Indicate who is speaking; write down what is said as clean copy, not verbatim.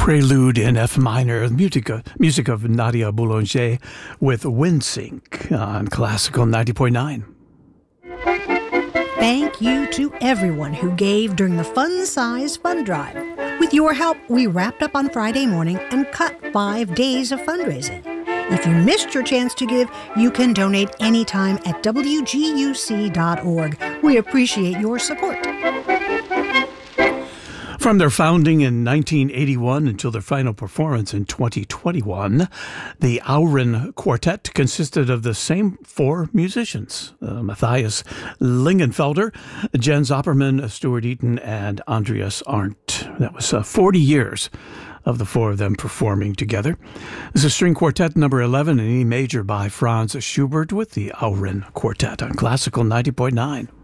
Speaker 1: Prelude in F minor, music of Nadia Boulanger with Windsink on Classical 90.9.
Speaker 2: Thank you to everyone who gave during the Fun Size Fund Drive. With your help, we wrapped up on Friday morning and cut 5 days of fundraising. If you missed your chance to give, you can donate anytime at WGUC.org. We appreciate your support.
Speaker 1: From their founding in 1981 until their final performance in 2021, the Auren Quartet consisted of the same 4 musicians, Matthias Lingenfelder, Jens Opperman, Stuart Eaton, and Andreas Arndt. That was 40 years of the 4 of them performing together. This is String Quartet number 11 in E major by Franz Schubert with the Auren Quartet on Classical 90.9.